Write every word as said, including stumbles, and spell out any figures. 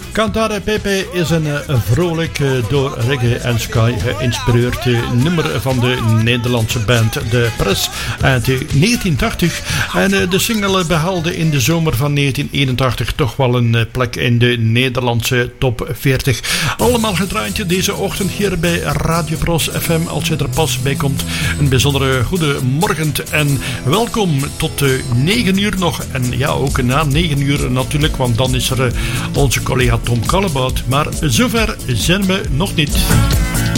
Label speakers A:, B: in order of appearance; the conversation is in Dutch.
A: Cantare Pepe is een uh, vrolijk, uh, door reggae en sky geïnspireerd uh, nummer van de Nederlandse band De Press uit uh, negentien tachtig. En uh, de single behaalde in de zomer van negentien eenentachtig toch wel een uh, plek in de Nederlandse top veertig. Allemaal gedraaid deze ochtend hier bij Radio Pros F M. Als je er pas bij komt, een bijzondere goede morgen en welkom tot uh, negen uur nog. En ja, ook na negen uur natuurlijk, want dan is er uh, onze collega Tom Kallebout. Maar zover zijn we nog niet.